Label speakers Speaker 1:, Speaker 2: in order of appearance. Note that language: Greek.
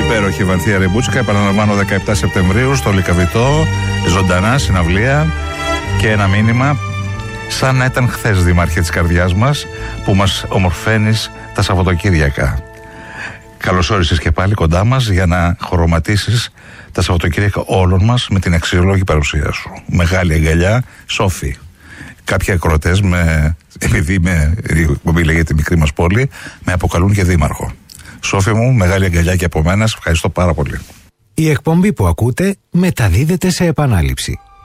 Speaker 1: Υπέροχη Βανθία Ρεμπούτσικα, επαναλαμβάνω, 17 Σεπτεμβρίου στο Λυκαβητό, ζωντανά συναυλία και ένα μήνυμα σαν να ήταν χθες, Δήμαρχε της καρδιάς μας, που μας ομορφαίνεις τα Σαββατοκύριακα. Καλώς όρισες και πάλι κοντά μας για να χρωματίσεις τα Σαββατοκύριακα όλων μας με την αξιολόγη παρουσία σου. Μεγάλη αγκαλιά, Σόφη. Κάποιοι ακροατές, επειδή η εκπομπή λέγεται Μικρή μας πόλη, με αποκαλούν και δήμαρχο. Σόφη μου, μεγάλη αγκαλιά και από μένα, ευχαριστώ πάρα πολύ.
Speaker 2: Η εκπομπή που ακούτε μεταδίδεται σε επανάληψη.